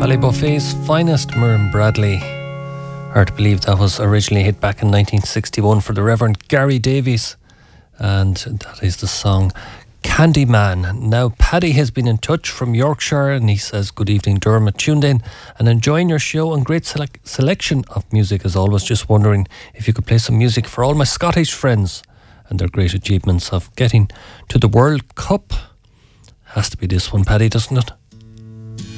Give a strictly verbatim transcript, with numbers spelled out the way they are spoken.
Buffet's finest, Miriam Bradley. Hard to believe that was originally hit back in nineteen sixty-one for the Reverend Gary Davies, and that is the song Candyman. Now, Paddy has been in touch from Yorkshire, and he says, good evening, Dermot, tuned in and enjoying your show and great selec- selection of music as always. Just wondering if you could play some music for all my Scottish friends and their great achievements of getting to the World Cup. Has to be this one, Paddy, doesn't it?